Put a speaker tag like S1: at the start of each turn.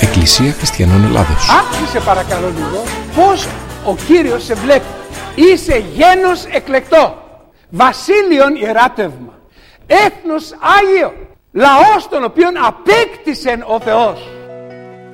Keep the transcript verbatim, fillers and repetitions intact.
S1: Εκκλησία Χριστιανών Ελλάδος.
S2: Άκουσε παρακαλώ λίγο πως ο Κύριος σε βλέπει. Είσαι γένος εκλεκτό, βασίλειον ιεράτευμα, έθνος Άγιο, λαός τον οποίον απέκτησε ο Θεός.